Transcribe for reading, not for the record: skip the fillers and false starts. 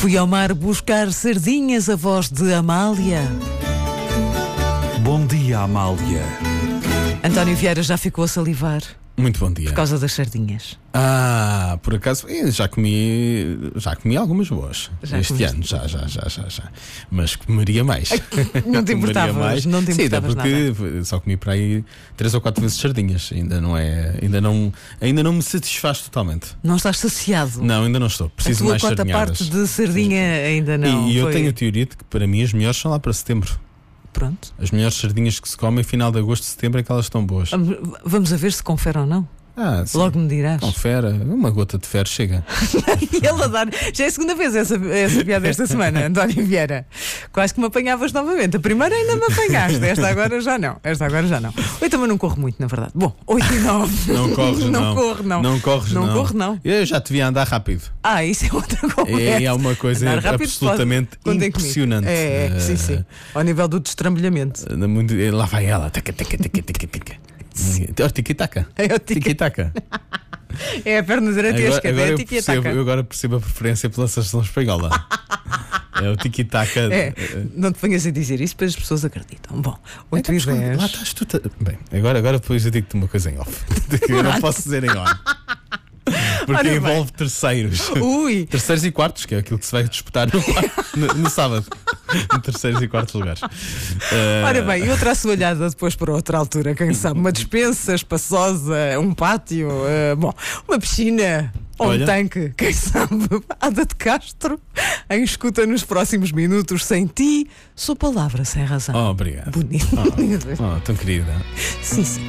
Fui ao mar buscar sardinhas, a voz de Amália. Bom dia, Amália. António Vieira já ficou a salivar Muito bom dia. por causa das sardinhas. Por acaso, já comi algumas boas Já este comeste? ano, já. Mas comeria mais. Não te Comeria importavas, mais. não te Sim, até importavas porque só comi para aí 3 ou 4 vezes sardinhas. Ainda não me satisfaz totalmente. Não estás saciado. Não, ainda não estou. A Preciso tua mais quarta sardinhadas. parte de sardinha ainda não. E eu foi- tenho a teoria de que para mim as melhores são lá para setembro. Pronto. As melhores sardinhas que se comem final de agosto, setembro é que elas estão boas. Vamos a ver se confere ou não. Sim. Logo me dirás. Confere, uma gota de ferro chega. E ele a dar. Já é a segunda vez essa piada esta semana, António Vieira. Quase que me apanhavas novamente. A primeira ainda me apanhaste. Esta agora já não. Eu também não corro muito, na verdade. Bom, 8 e 9. Não corres, não. Não corro, não. Não corres, não. Não corro, não. Eu já te vi andar rápido. Isso é outra coisa. É uma coisa Andar rápido absolutamente pode- contem impressionante. comigo. Sim. Ao nível do destrambelhamento. Lá vai ela. Tica. Tiki-taka. É o Tiki-taka. É a perna direita e a esquerda. É a tiki Eu agora percebo a preferência pela seleção espanhola. É o tiki-taka. Não te ponhas a dizer isso, depois as pessoas acreditam. Bom, 8 e 10. Lá estás tu. Bem, agora depois eu digo-te uma coisa em off. Que eu não posso dizer em on. Porque Ora bem. envolve terceiros. Ui! Terceiros e quartos, que é aquilo que se vai disputar no sábado. Em terceiros e quartos lugares. Ora bem, e outra assoalhada depois para outra altura, quem sabe? Uma despensa espaçosa, um pátio, uma piscina ou Olha. um tanque, quem sabe? Ada de Castro, em escuta nos próximos minutos. Sem ti, sou palavra sem razão. Obrigado. Bonito. Tão querida. Sim.